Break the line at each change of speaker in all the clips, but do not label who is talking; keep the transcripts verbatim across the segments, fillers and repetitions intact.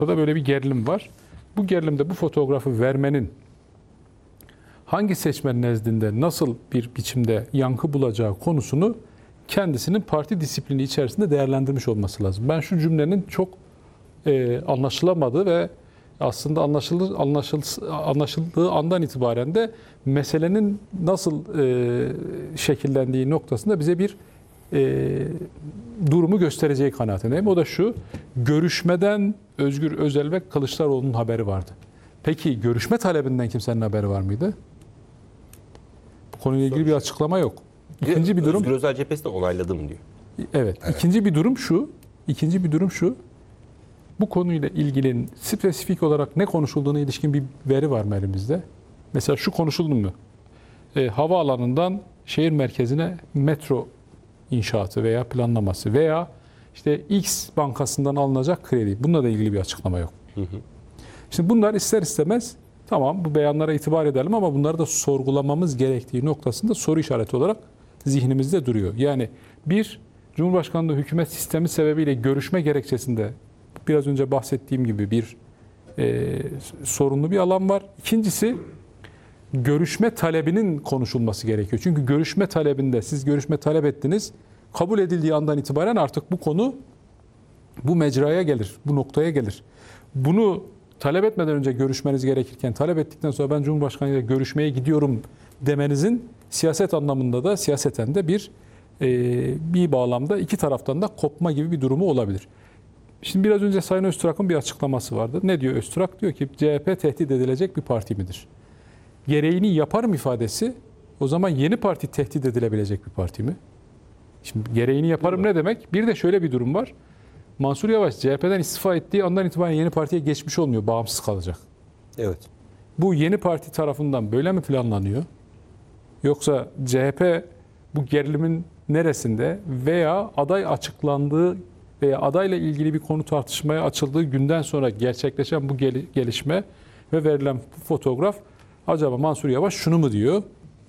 Burada böyle bir gerilim var. Bu gerilimde bu fotoğrafı vermenin hangi seçmen nezdinde nasıl bir biçimde yankı bulacağı konusunu kendisinin parti disiplini içerisinde değerlendirmiş olması lazım. Ben şu cümlenin çok e, anlaşılamadığı ve aslında anlaşılır, anlaşıl, anlaşıldığı andan itibaren de meselenin nasıl e, şekillendiği noktasında bize bir e, durumu göstereceği kanaatindeyim. O da şu: görüşmeden Özgür Özel ve Kılıçdaroğlu'nun haberi vardı. Peki görüşme talebinden kimsenin haberi var mıydı? Bu konuyla ilgili bir açıklama yok. İkinci bir durum.
Özgür Özel cephesinde onayladım diyor.
Evet. evet. İkinci bir durum şu. İkinci bir durum şu. Bu konuyla ilgili spesifik olarak ne konuşulduğuna ilişkin bir veri var mı elimizde? Mesela şu konuşuldu mu? E, havaalanından şehir merkezine metro inşaatı veya planlaması veya işte X bankasından alınacak kredi. Bununla da ilgili bir açıklama yok. Hı hı. Şimdi bunlar ister istemez tamam bu beyanlara itibar edelim ama bunları da sorgulamamız gerektiği noktasında soru işareti olarak zihnimizde duruyor. Yani bir, Cumhurbaşkanlığı hükümet sistemi sebebiyle görüşme gerekçesinde biraz önce bahsettiğim gibi bir e, sorunlu bir alan var. İkincisi, görüşme talebinin konuşulması gerekiyor. Çünkü görüşme talebinde siz görüşme talep ettiniz, kabul edildiği andan itibaren artık bu konu bu mecraya gelir, bu noktaya gelir. Bunu talep etmeden önce görüşmeniz gerekirken talep ettikten sonra ben Cumhurbaşkanı ile görüşmeye gidiyorum demenizin siyaset anlamında da siyaseten de bir e, bir bağlamda iki taraftan da kopma gibi bir durumu olabilir. Şimdi biraz önce Sayın Öztürk'ün bir açıklaması vardı. Ne diyor Öztürk? Diyor ki C H P tehdit edilecek bir parti midir? Gereğini yaparım ifadesi o zaman yeni parti tehdit edilebilecek bir parti mi? Şimdi gereğini yaparım ne demek? Bir de şöyle bir durum var. Mansur Yavaş C H P'den istifa ettiği andan itibaren yeni partiye geçmiş olmuyor. Bağımsız kalacak.
Evet.
Bu yeni parti tarafından böyle mi planlanıyor? Yoksa C H P bu gerilimin neresinde veya aday açıklandığı veya adayla ilgili bir konu tartışmaya açıldığı günden sonra gerçekleşen bu gelişme ve verilen fotoğraf acaba Mansur Yavaş şunu mu diyor?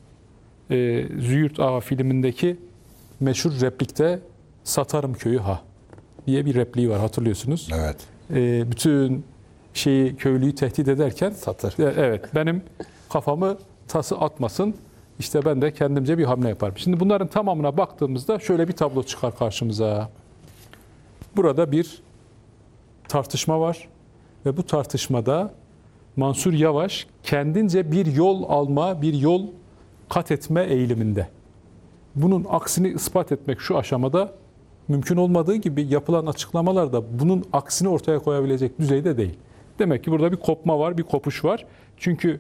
Ee, Züğürt Ağa filmindeki meşhur replikte satarım köyü ha diye bir repliği var, hatırlıyorsunuz.
Evet.
Ee, bütün şeyi köylüyü tehdit ederken
Satır.
E, evet benim kafamı tası atmasın, işte ben de kendimce bir hamle yaparım. Şimdi bunların tamamına baktığımızda şöyle bir tablo çıkar karşımıza. Burada bir tartışma var ve bu tartışmada Mansur Yavaş kendince bir yol alma, bir yol kat etme eğiliminde. Bunun aksini ispat etmek şu aşamada mümkün olmadığı gibi yapılan açıklamalar da bunun aksini ortaya koyabilecek düzeyde değil. Demek ki burada bir kopma var, bir kopuş var. Çünkü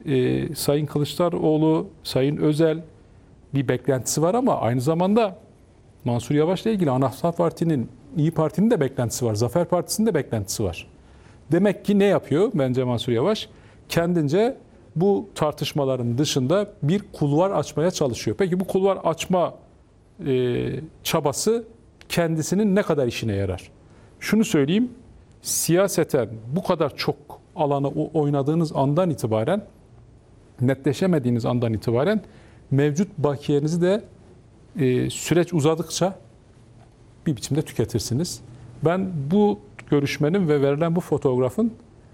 e, Sayın Kılıçdaroğlu, Sayın Özel bir beklentisi var ama aynı zamanda Mansur Yavaş'la ilgili Anahtar Parti'nin, İyi Parti'nin de beklentisi var. Zafer Partisi'nin de beklentisi var. Demek ki ne yapıyor bence Mansur Yavaş? Kendince bu tartışmaların dışında bir kulvar açmaya çalışıyor. Peki bu kulvar açma e, çabası kendisinin ne kadar işine yarar? Şunu söyleyeyim, siyaseten bu kadar çok alanı oynadığınız andan itibaren, netleşemediğiniz andan itibaren mevcut bakiyenizi de e, süreç uzadıkça bir biçimde tüketirsiniz. Ben bu görüşmenin ve verilen bu fotoğrafın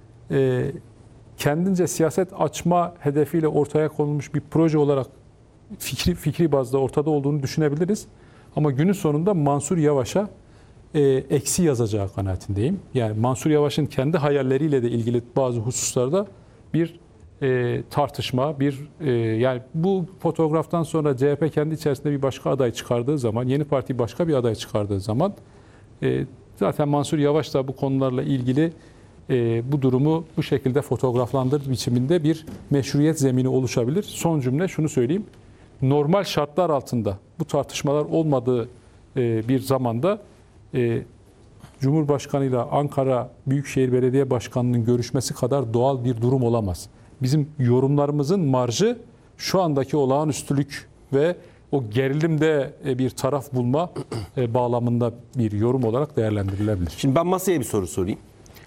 e, kendince siyaset açma hedefiyle ortaya konulmuş bir proje olarak fikri, fikri bazda ortada olduğunu düşünebiliriz. Ama günün sonunda Mansur Yavaş'a e, eksi yazacağı kanaatindeyim. Yani Mansur Yavaş'ın kendi hayalleriyle de ilgili bazı hususlarda bir e, tartışma, bir e, yani bu fotoğraftan sonra C H P kendi içerisinde bir başka aday çıkardığı zaman, yeni parti başka bir aday çıkardığı zaman e, zaten Mansur Yavaş da bu konularla ilgili e, bu durumu bu şekilde fotoğraflandırdığı biçiminde bir meşruiyet zemini oluşabilir. Son cümle şunu söyleyeyim. Normal şartlar altında bu tartışmalar olmadığı e, bir zamanda e, Cumhurbaşkanı ile Ankara Büyükşehir Belediye Başkanı'nın görüşmesi kadar doğal bir durum olamaz. Bizim yorumlarımızın marjı şu andaki olağanüstülük ve o gerilimde bir taraf bulma bağlamında bir yorum olarak değerlendirilebilir.
Şimdi ben masaya bir soru sorayım.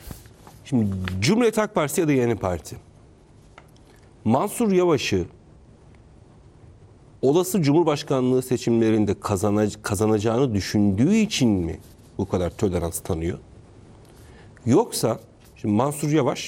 Şimdi Cumhuriyet Halk Partisi ya da Yeni Parti Mansur Yavaş'ı olası Cumhurbaşkanlığı seçimlerinde kazanacağını düşündüğü için mi bu kadar tolerans tanıyor? Yoksa Şimdi Mansur Yavaş